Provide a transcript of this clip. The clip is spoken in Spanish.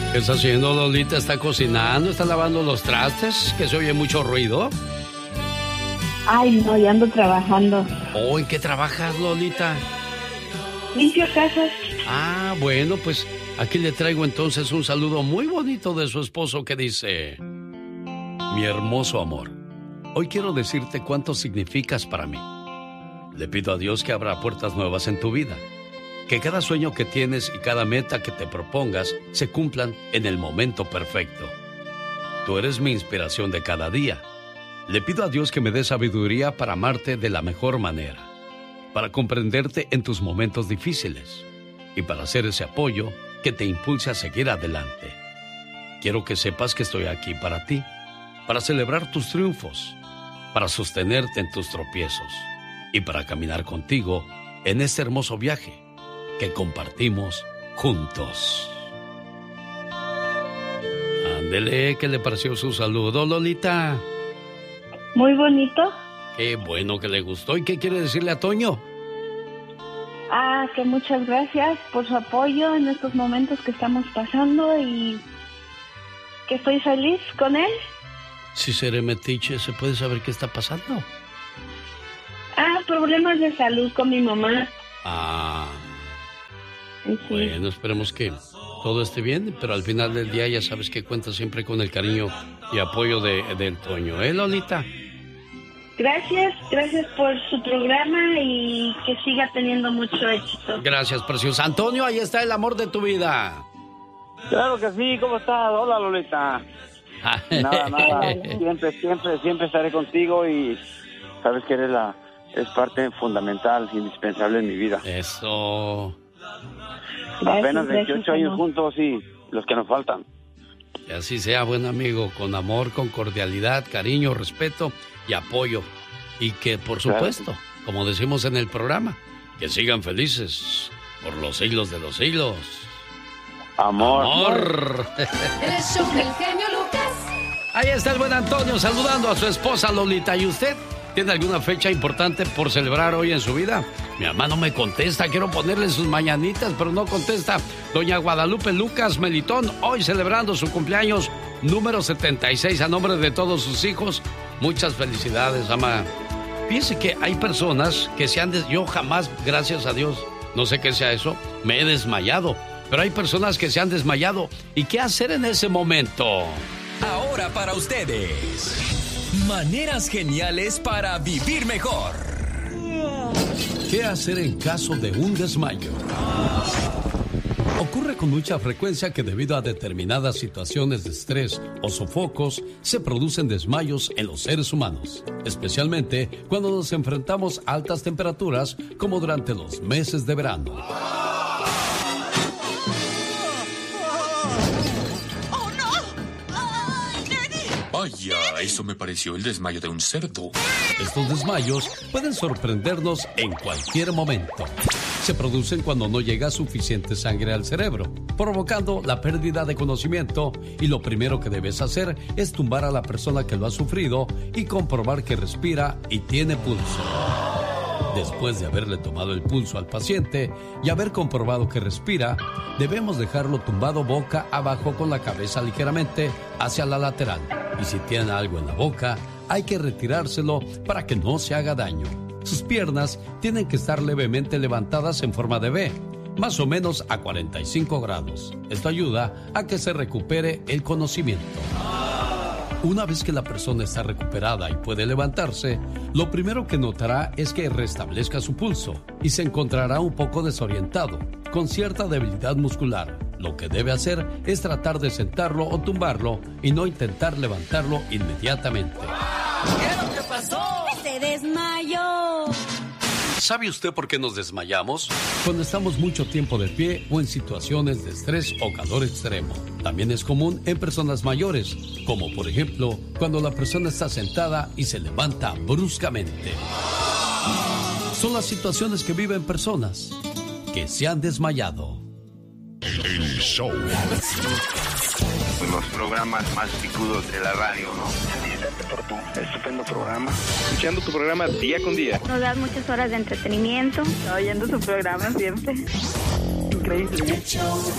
¿Qué está haciendo, Lolita? ¿Está cocinando? ¿Está lavando los trastes? ¿Que se oye mucho ruido? Ay, no, ya ando trabajando. Oh, ¿en qué trabajas, Lolita? Limpio casas. Ah, bueno, pues aquí le traigo entonces un saludo muy bonito de su esposo que dice: mi hermoso amor, hoy quiero decirte cuánto significas para mí. Le pido a Dios que abra puertas nuevas en tu vida, que cada sueño que tienes y cada meta que te propongas se cumplan en el momento perfecto. Tú eres mi inspiración de cada día. Le pido a Dios que me dé sabiduría para amarte de la mejor manera, para comprenderte en tus momentos difíciles y para hacer ese apoyo que te impulse a seguir adelante. Quiero que sepas que estoy aquí para ti, para celebrar tus triunfos, para sostenerte en tus tropiezos y para caminar contigo en este hermoso viaje que compartimos juntos. Ándele, ¿qué le pareció su saludo, Lolita? Muy bonito. Qué bueno que le gustó. ¿Y qué quiere decirle a Toño? Que muchas gracias por su apoyo en estos momentos que estamos pasando y que estoy feliz con él. Si seré metiche, ¿se puede saber qué está pasando? Problemas de salud con mi mamá. Sí. Bueno, esperemos que todo esté bien, pero al final del día ya sabes que cuenta siempre con el cariño y apoyo del Toño, ¿eh, Lolita? Gracias por su programa y que siga teniendo mucho éxito. Gracias, preciosa. Antonio, ahí está el amor de tu vida. Claro que sí, ¿cómo estás? Hola, Lolita. Nada, siempre estaré contigo y sabes que es parte fundamental, indispensable en mi vida. Eso. Apenas 28 años juntos y los que nos faltan. Que así sea, buen amigo, con amor, con cordialidad, cariño, respeto y apoyo. Y que, por supuesto, como decimos en el programa, que sigan felices por los siglos de los siglos. Amor. El show del genio Lucas. Ahí está el buen Antonio saludando a su esposa Lolita. ¿Y usted tiene alguna fecha importante por celebrar hoy en su vida? Mi mamá no me contesta, quiero ponerle sus mañanitas, pero no contesta. Doña Guadalupe Lucas Melitón, hoy celebrando su cumpleaños número 76 a nombre de todos sus hijos. Muchas felicidades, mamá. Fíjese que hay personas que yo jamás, gracias a Dios, no sé qué sea eso, me he desmayado. Pero hay personas que se han desmayado. ¿Y qué hacer en ese momento? Ahora para ustedes, maneras geniales para vivir mejor. ¿Qué hacer en caso de un desmayo? Ocurre con mucha frecuencia que debido a determinadas situaciones de estrés o sofocos se producen desmayos en los seres humanos, especialmente cuando nos enfrentamos a altas temperaturas como durante los meses de verano. Vaya, eso me pareció el desmayo de un cerdo. Estos desmayos pueden sorprendernos en cualquier momento. Se producen cuando no llega suficiente sangre al cerebro, provocando la pérdida de conocimiento, y lo primero que debes hacer es tumbar a la persona que lo ha sufrido y comprobar que respira y tiene pulso. Después de haberle tomado el pulso al paciente y haber comprobado que respira, debemos dejarlo tumbado boca abajo con la cabeza ligeramente hacia la lateral. Y si tiene algo en la boca, hay que retirárselo para que no se haga daño. Sus piernas tienen que estar levemente levantadas en forma de V, más o menos a 45 grados. Esto ayuda a que se recupere el conocimiento. Una vez que la persona está recuperada y puede levantarse, lo primero que notará es que restablezca su pulso y se encontrará un poco desorientado, con cierta debilidad muscular. Lo que debe hacer es tratar de sentarlo o tumbarlo y no intentar levantarlo inmediatamente. ¿Qué es lo que pasó? Se desmayó. ¿Sabe usted por qué nos desmayamos? Cuando estamos mucho tiempo de pie o en situaciones de estrés o calor extremo. También es común en personas mayores, como por ejemplo cuando la persona está sentada y se levanta bruscamente. Son las situaciones que viven personas que se han desmayado. El show. Los programas más picudos de la radio, ¿no? Felicitarte por tu estupendo programa. Escuchando tu programa día con día. Nos das muchas horas de entretenimiento. Oyendo tu programa siempre. Increíble.